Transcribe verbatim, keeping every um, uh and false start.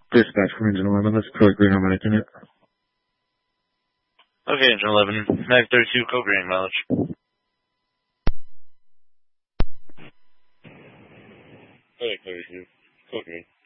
Dispatch for Engine eleven, that's Code Green, I'm making it. Okay, Engine eleven, Mag thirty-two, Code Green, mileage. Okay, thirty-two, Code Green.